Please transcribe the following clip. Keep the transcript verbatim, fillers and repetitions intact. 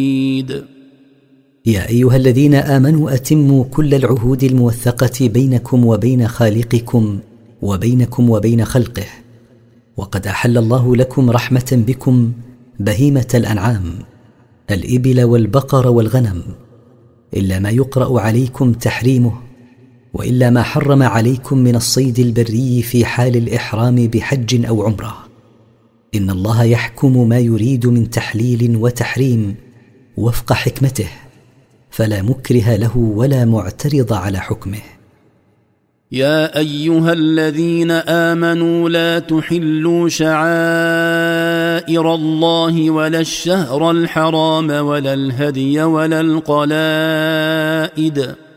يا أيها الذين آمنوا أتموا كل العهود الموثقة بينكم وبين خالقكم وبينكم وبين خلقه. وقد أحل الله لكم رحمة بكم بهيمة الأنعام الإبل والبقر والغنم، إلا ما يقرأ عليكم تحريمه، وإلا ما حرم عليكم من الصيد البري في حال الإحرام بحج أو عمرة. إن الله يحكم ما يريد من تحليل وتحريم وفق حكمته، فلا مكره له ولا معترض على حكمه. يا أيها الذين آمنوا لا تحلوا شعائر الله ولا الشهر الحرام ولا الهدي ولا القلائد